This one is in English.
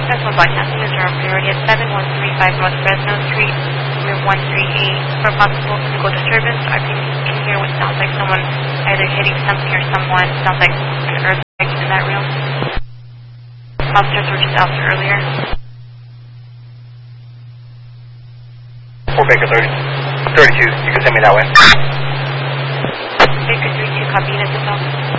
That's one broadcasting is our priority at 7135 North Fresno Street, room 138. For possible physical disturbance, I can in here what sounds like someone either hitting something or someone. Sounds like an earthquake in that room. Officers were just out there earlier. 4 Baker 32, you can send me that way. Baker 32, copy, unit 6